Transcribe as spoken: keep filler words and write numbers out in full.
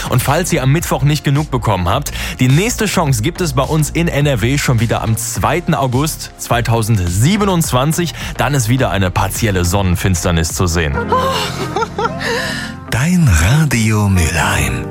Und falls ihr am Mittwoch nicht genug bekommen habt, die nächste Chance gibt es bei uns in N R W schon wieder am zweiten August zweitausendsiebenundzwanzig. Dann ist wieder eine partielle Sonnenfinsternis zu sehen. Dein Radio Mülheim.